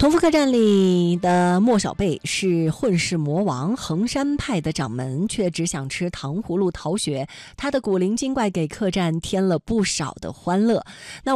同福客栈里的莫小贝是混世魔王，衡山派的掌门，却只想吃糖葫芦逃学。他的古灵精怪给客栈添了不少的欢乐。那